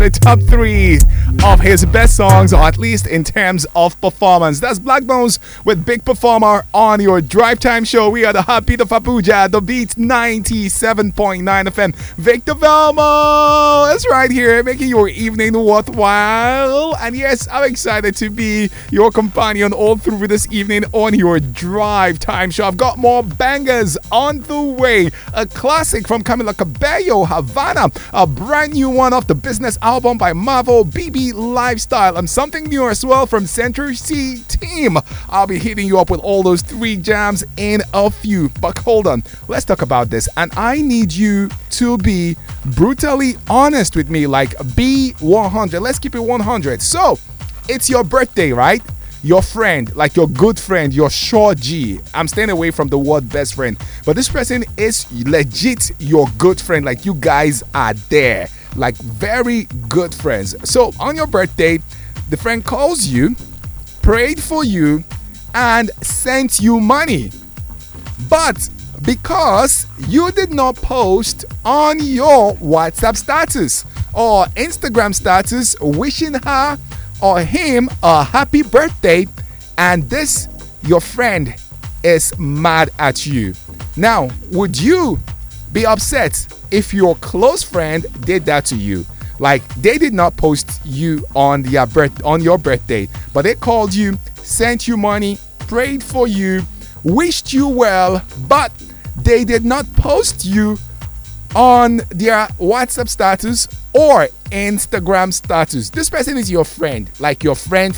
the top 3 of his best songs, or at least in terms of performance. That's Black Bones with Big Performer on your drive time show. We are the Heartbeat of Abuja, the Beat 97.9 FM. Victor Velmo is right here, making your evening worthwhile. And yes, I'm excited to be your companion all through this evening on your drive time show. I've got more bangers on the way. A classic from Camila Cabello, Havana. A brand new one off the Business album by Marvel, BB Lifestyle. And something new as well from Century C Team. I'll be hitting you up with all those 3 jams in a few. But hold on, let's talk about this. And I need you to be brutally honest with me, like B100. Let's keep it 100. So, it's your birthday, right? Your friend, like your good friend, your sure G. I'm staying away from the word best friend, but this person is legit your good friend. Like you guys are there, like very good friends. So on your birthday, the friend calls you, prayed for you, and sent you money. But because you did not post on your WhatsApp status or Instagram status wishing her or him a happy birthday, and this your friend is mad at you. Now, would you be upset if your close friend did that to you? Like they did not post you on your birthday, but they called you, sent you money, prayed for you, wished you well, but they did not post you on their WhatsApp status or Instagram status. This person is your friend, like your friend.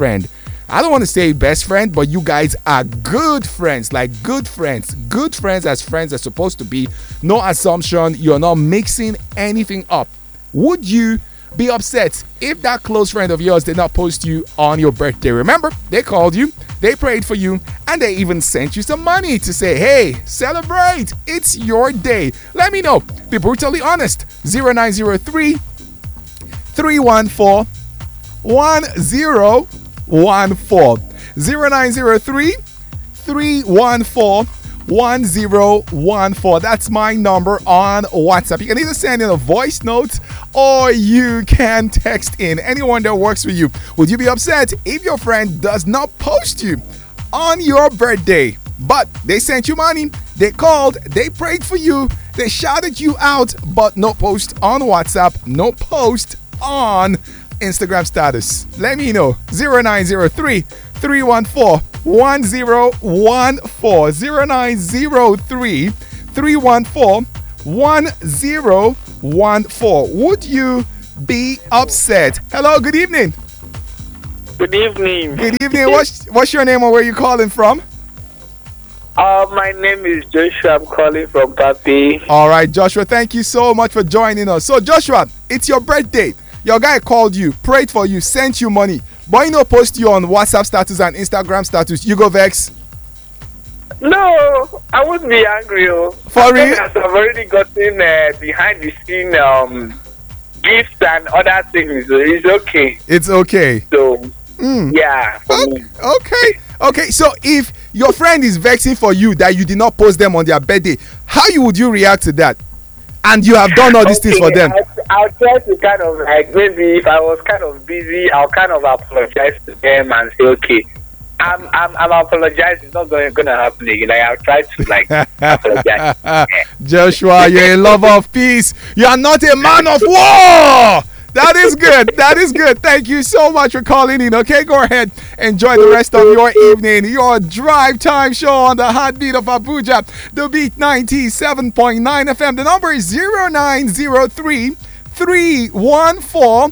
I don't want to say best friend, but you guys are good friends, like good friends as friends are supposed to be. No assumption, you're not mixing anything up. Would you be upset if that close friend of yours did not post you on your birthday? Remember, they called you, they prayed for you, and they even sent you some money to say, hey, celebrate, it's your day. Let me know. Be brutally honest. 0903 314 1014. 0903 314 1014. That's my number on WhatsApp. You can either send in a voice note or you can text in. Anyone that works for you. Would you be upset if your friend does not post you on your birthday, but they sent you money, they called, they prayed for you, they shouted you out, but no post on WhatsApp, no post on Instagram status? Let me know. 0903 314 1014. 0903 314 1014. Would you be upset? Hello, good evening. Good evening. Good evening. What's your name and where you calling from? My name is Joshua. I'm calling from Papi. All right, Joshua, thank you so much for joining us. So, Joshua, it's your birthday. Your guy called you, prayed for you, sent you money, but he no post you on WhatsApp status and Instagram status. You go vex? No, I wouldn't be angry. For real? I've already gotten behind the scene gifts and other things. So it's okay. It's okay. So, yeah. Okay. So if your friend is vexing for you that you did not post them on their birthday, how would you react to that? And you have done all these things for them. I'll try to kind of like, maybe if I was kind of busy, I'll kind of apologize to them and say, okay, I'm apologizing. It's not going to happen again. Like, I'll try to like apologize. Joshua, you're a lover of peace. You are not a man of war. That is good. Thank you so much for calling in. Okay, go ahead. Enjoy the rest of your evening. Your drive time show on the Heartbeat of Abuja, the Beat 97.9 FM. The number is 0903 314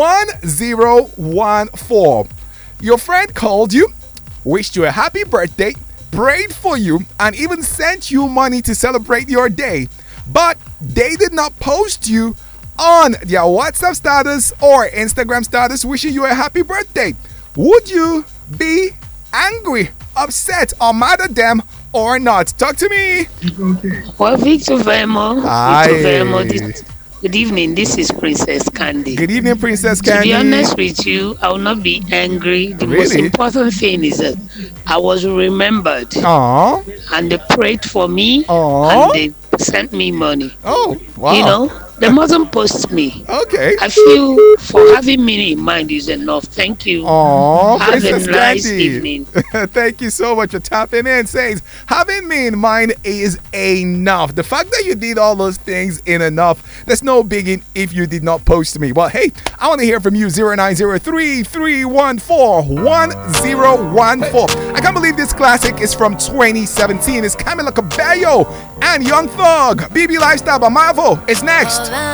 1014. Your friend called you, wished you a happy birthday, prayed for you, and even sent you money to celebrate your day. But they did not post you on their WhatsApp status or Instagram status wishing you a happy birthday. Would you be angry, upset, or mad at them or not? Talk to me. Well, Victor Vermo. Hi. Victor Vermo, good evening. This is Princess Candy. Good evening, Princess Candy. To be honest with you, I will not be angry. The most Really? important thing is that I was remembered. Aww. And they prayed for me. Aww. And they sent me money. Oh, wow. You know, They mustn't post me. Okay. I feel for having me in mind is enough. Thank you. Oh, Have Princess a nice Candy. evening. Thank you so much for tapping in. Says, having me in mind is enough. The fact that you did all those things in enough, there's no biggie if you did not post me. Well, hey, I want to hear from you. 0903-314-1014. I can't believe this classic is from 2017. It's Camila Cabello and Young Thug. BB Lifestyle by Marvel is next.